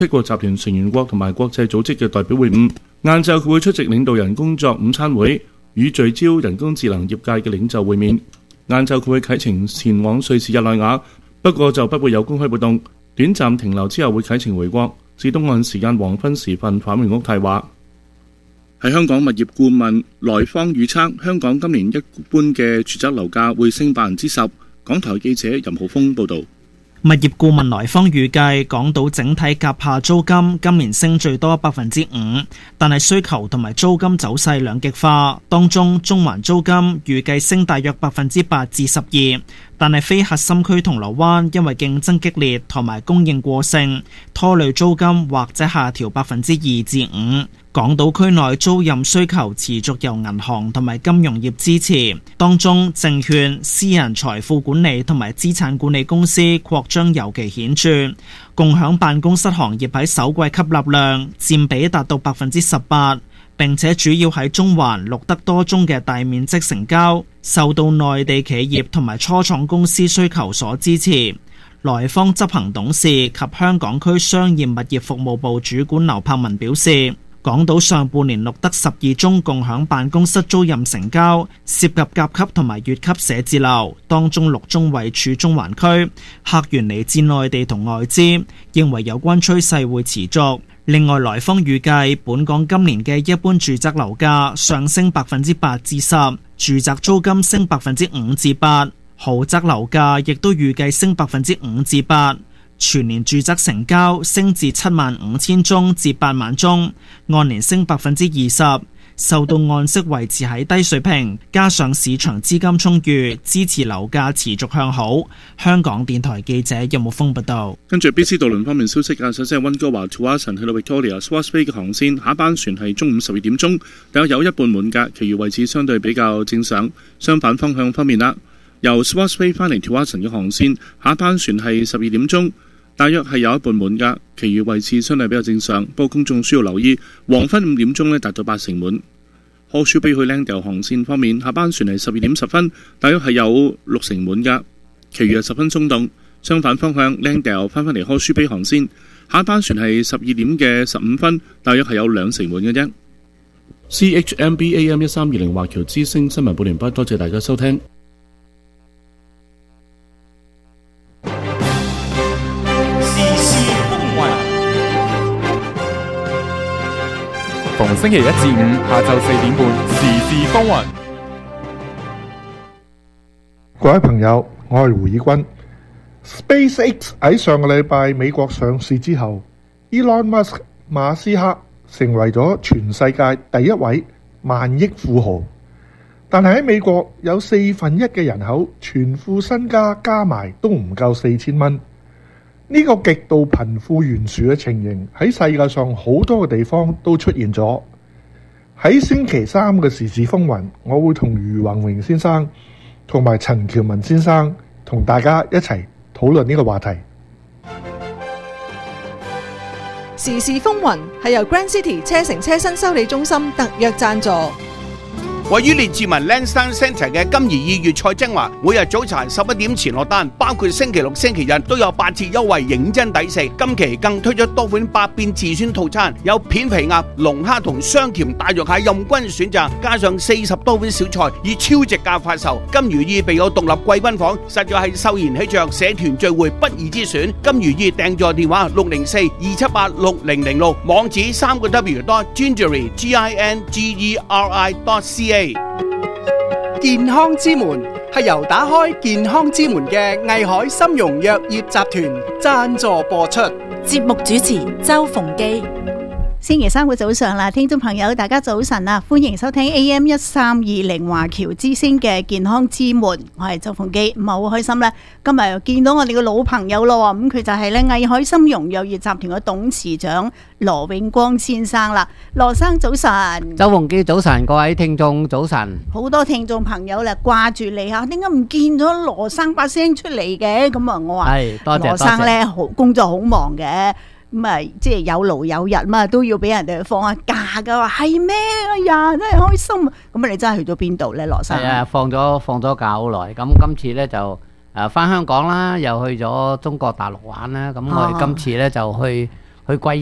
七國集團成員國同埋國際組織嘅代表會晤。晏晝佢會出席領導人工作午餐會，與聚焦人工智能業界嘅領袖會面。晏晝佢會啟程前往瑞士日內瓦，不過就不會有公開活動，短暫停留之後會啟程回國，至東岸時間黃昏時分返回屋泰華。喺香港物業顧問來方預測，香港今年一般嘅住宅樓價會升10%。港台記者任浩峰報導。 物業顧問來方預計，港島整體甲廈租金今年升最多5%，但係需求同埋租金走勢兩極化。當中中環租金預計升大約8%至12%，但係非核心區銅鑼灣因為競爭激烈同埋供應過剩，拖累租金或者下調2%至5%。港島區內租賃需求持續由銀行同埋金融業支持，當中證券、私人財富管理同埋資產管理公司擴張尤其顯著。共享辦公室行業喺首季吸納量佔比達到18%，並且主要喺中環錄得多宗嘅大面積成交，受到內地企業同埋初創公司需求所支持。來方執行董事及香港區商業物業服務部主管劉柏文表示，港島上半年錄得12宗共享辦公室租賃成交，涉及甲級同埋乙級寫字樓，當中6宗位處中環區，客源嚟自內地同外資，認為有關趨勢會持續。另外，來方預計本港今年嘅一般住宅樓價上升8%至10%，住宅租金升5%至8%，豪宅樓價亦都預計升5%至8%。全年住宅成交升至75000宗至8萬宗，按年升20%，受到按息維持喺低水平，加上市場資金充裕，支持樓價持續向好。香港電台記者任木峰報道。 跟住 BC 渡輪方面消息啊，首先係溫哥華 to Watson 去到 Victoria Swartz Bay 嘅航線，下一班船係中午12點鐘，大約有一半滿格，其餘位置相對比較正常。相反方向方面啦，由 Swartz Bay 翻嚟 to Watson 嘅航線，下一班船係12點鐘。大約係有一半滿格，其餘位置相對比較正常。不過公眾需要留意，黃昏5點鐘呢達到80%滿。Horseshoe Bay 去 Langdale 航線方面，下班船係12點10分，大約係有60%滿格，其餘係10分鬆動。相反方向 Langdale 翻返嚟 Horseshoe Bay 航線，下班船係12點嘅15分，大約係有2%滿嘅啫。CHMB AM 1320華僑之聲新聞報完畢，多謝大家收聽。 逢星期1至5下晝4點半，時事風雲。 各位朋友，我係胡以軍。SpaceX 喺上個禮拜美國上市之後 ，Elon Musk 馬斯克成為咗全世界第一位萬億富豪。但係喺美國有1/4嘅人口全副身家加埋都唔夠4000蚊。呢個極度貧富懸殊嘅情形喺世界上好多嘅地方都出現咗。喺星期三嘅時事風雲，我會同余宏榮先生同埋陳喬文先生同大家一齊討論呢個話題。 時事風雲係由 Grand City 車城車身修理中心特約贊助。 位於列治文 Lansdowne Centre 嘅金怡粵菜精華，每日早茶11點前落單，包括星期六、星期日都有8折優惠，認真抵食。今期更推出多款百變自選套餐，有片皮鴨、龍蝦同雙甜大肉蟹任君選擇，加上40多款小菜，以超值價發售。金如意備有獨立貴賓房，實在係秀賢喜鵲社團聚會不二之選。金如意訂座電話604-278-6006，網址3w.gingery.ca。 健康之門係由打開健康之門嘅藝海參茸藥業集團贊助播出。 節目主持周鳳基。 星期三嘅早上啦，聽眾朋友大家早晨啊，歡迎收聽 AM 1320華僑之聲嘅健康之門，我係周鳳基，好開心咧，今日又見到我哋嘅老朋友咯，咁佢就係咧藝海參茸藥業集團嘅董事長羅永光先生啦。羅生早晨。 周鳳基早晨，各位聽眾早晨。 好多聽眾朋友咧掛住你吓，點解唔見咗羅生把聲出嚟嘅？咁啊，我話多謝羅生咧，工作好忙嘅。咁啊，即係有勞有日嘛，都要俾人哋放下假噶。話係咩？哎呀，真係開心。咁啊，你真係去咗邊度咧，羅生？係啊， 放咗假好耐。咁今次咧就翻香港啦，又去咗中國大陸玩啦。咁我哋今次咧就去去歸